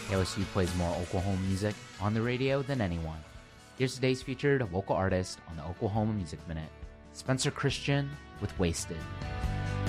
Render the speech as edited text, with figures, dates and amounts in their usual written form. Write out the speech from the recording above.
KOSU plays more Oklahoma music on the radio than anyone. Here's today's featured local artist on the Oklahoma Music Minute, Spencer Christian with Wasted.